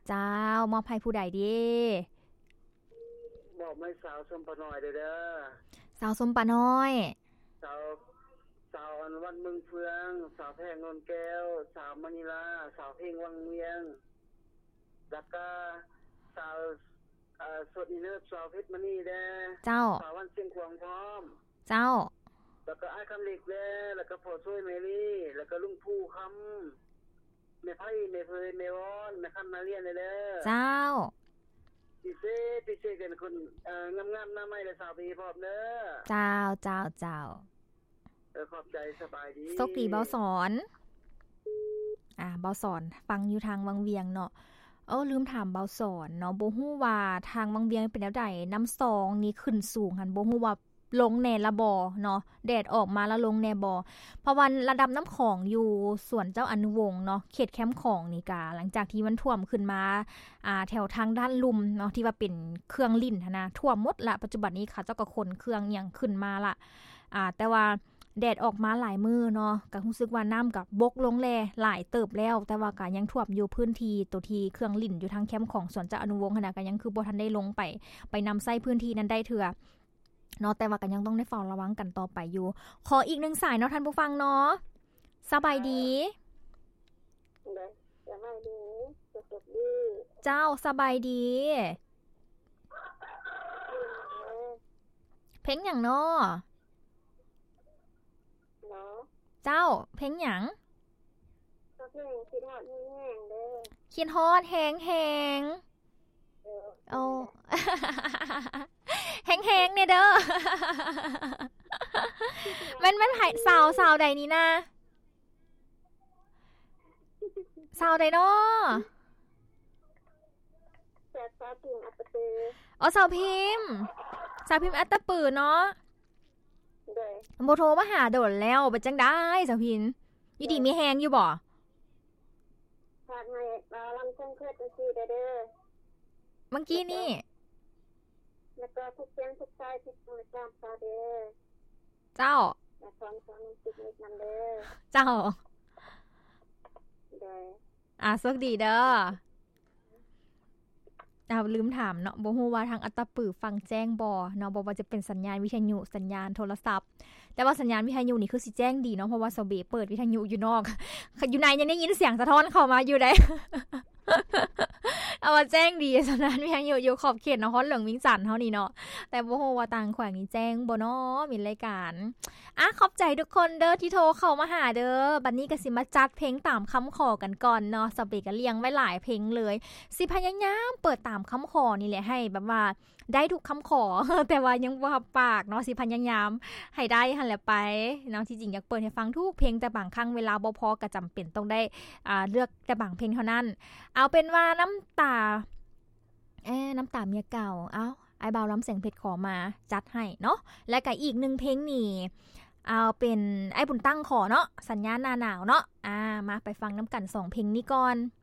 เจ้ามอบให้ผู้ใดดีบอกไม่สาวสมปะน้อยเด้อสาวสมปะน้อยสาวอันวันเมืองเฟืองสาวแพงนนแก้วสาวมณีลาสาวเพ่งวังเวียงแล้วก็สาวสดอีเลิศสาวเพชรมณีเด้อเจ้าสาววันเชียงขวางพร้อมเจ้าแล้วก็อ้ายคำเล็กเด้อแล้วก็พ่อช่วยเมลี่แล้วก็ลุงผู้คำแม่ไผ่แม่เพยแม่วอนแม่คำนาเรียนเด้อเจ้าพิเศษกันคนงามๆหน้าไม้และสาวปีพร้อมเด้อเจ้าขอบใจสบายดีโชคดีเบาสอนเบาสอนฟังอยู่ทางวังเวียงเนาะลืมถามเบาสอนเนาะบ่ฮู้ว่าทางวังเวียงเป็นแนวใดน้ำซองนี่ขึ้นสูงหั่นบ่ฮู้ว่าลงแน่ละบ่เนาะแดดออกมาแล้วลงแน่บ่เพราะวันระดับน้ำของอยู่สวนเจ้าอนุวงศ์เนาะเขตแคมป์ของนี่กะหลังจากที่มันท่วมขึ้นมาแถวทางด้านลุ่มเนาะที่ว่าเป็นเครื่องลิ่นนะท่วมหมดละปัจจุบันนี้ค่ะเจ้าก็ขนเครื่องอย่างขึ้นมาละแต่ว่าแดดออกมาหลายมื้อเนาะก็รู้สึกว่าน้ำกับบกลงแลหลายเติบแล้วแต่ว่าก็ยังท่วมอยู่พื้นที่ตัวที่เครื่องลิ่นอยู่ทางแคมป์ของสวนเจ้าอนุวงศ์ก็ยังคือบ่ทันได้ลงไปนำใส่พื้นที่นั้นได้เถื่อเนาะแต่ว่ากันยังต้องได้เฝ้าระวังกันต่อไปอยู่ขออีก1สายเนาะท่านผู้ฟังเนาะสบายดีสบายดีสุขดีเจ้าสบายดีเพลงหยังเนาะเจ้าเพลงหยังเพลงคิดฮอดแห้งเด้อคิดฮอดแห้งโอ้แห้งๆเนี่ยเด้อมันไผสาวใดนี้นะสาวใดเนาะสาวพิมพ์อัตตปือสาวพิมพ์อัตตปือเนาะบ่โทรมาหาโดนแล้วเป็นจังได้สาวพิมพ์อยู่ดีมีแฮงอยู่บ่ฝากให้ลำคงเคิดจังซี่เด้อเมื่อกี้นี่แล้วก็ทุกเสียงทุกใจทุกประจำซาเด้อเจ้าและฟังติดนิดนำเด้อเจ้าเด้อโชคดีเด้อลืมถามเนาะบ่ฮู้ว่าทางอัตตปือฟังแจ้งบ่เนาะบ่ว่าจะเป็นสัญญาณวิทยุสัญญาณโทรศัพท์แต่ว่าสัญญาณวิทยุนี่คือสิแจ้งดีเนาะเพราะว่าเสาเบเปิดวิทยุอยู่นอกอยู่ในยังได้ยินเสียงสะท้อนเข้ามาอยู่ได้เอาว่าแจ้งดีสัญญาณวิทยุอยู่ขอบเขตนครหลวงวิงจันทน์เฮานี่เนาะแต่บ่ฮู้ว่าต่างแขวงนี่แจ้งบ่เนาะมีรายการขอบใจทุกคนเด้อที่โทรเข้ามาหาเด้อบัดนี้ก็สิมาจัดเพลงตามคำขอกันก่อนเนาะสเปก็เลี้ยงไว้หลายเพลงเลยสิพยายามเปิดตามคำขอนี่แหละให้แบบว่าได้ทุกคำขอแต่ว่ายังบ่ปากเนาะสิพยายามให้ได้หั่นแหละไปเนาะที่จริงอยากเปิดให้ฟังทุกเพลงแต่บางครั้งเวลาบ่พอก็จำเป็นต้องได้เลือกแต่บางเพลงเท่านั้นเอาเป็นว่าน้ำตาเมียเก่าไอ้บ่าวล้ำเสียงเพชรขอมาจัดให้เนาะและก็อีก1เพลงนี่เอาเป็นไอ้บุญตั้งขอเนาะสัญญาณหน้าหนาวเนาะมาไปฟังน้ำกัน2เพลงนี้ก่อน